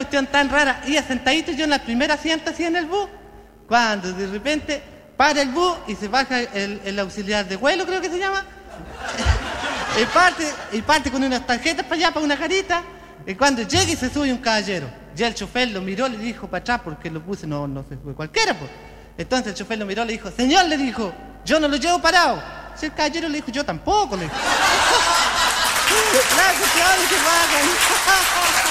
cuestión tan rara. Iba sentadito yo en la primera asiento así en el bus, cuando de repente para el bus y se baja el auxiliar de vuelo, creo que se llama. Y parte con unas tarjetas para allá, para una carita. Y cuando llega y se sube un caballero. Ya el chofer lo miró, le dijo para atrás, porque los buses no se sube cualquiera, pues. Entonces el chofer lo miró, le dijo, señor, le dijo, yo no lo llevo parado. Si el caballero le dijo, yo tampoco, le dijo. La cuestión que pagan.